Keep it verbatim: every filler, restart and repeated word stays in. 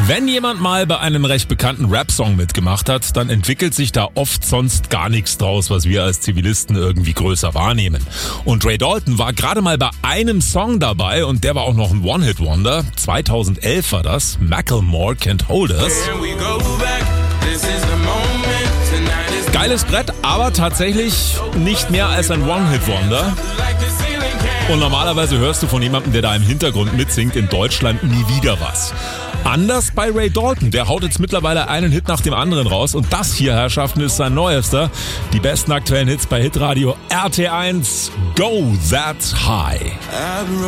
Wenn jemand mal bei einem recht bekannten Rap-Song mitgemacht hat, dann entwickelt sich da oft sonst gar nichts draus, was wir als Zivilisten irgendwie größer wahrnehmen. Und Ray Dalton war gerade mal bei einem Song dabei und der war auch noch ein One-Hit-Wonder. zweitausendelf war das. Macklemore Can't Hold Us. Geiles Brett, aber tatsächlich nicht mehr als ein One-Hit-Wonder. Und normalerweise hörst du von jemandem, der da im Hintergrund mitsingt, in Deutschland nie wieder was. Anders bei Ray Dalton, der haut jetzt mittlerweile einen Hit nach dem anderen raus und das hier, Herrschaften, ist sein neuester. Die besten aktuellen Hits bei Hitradio R T eins, Go That High.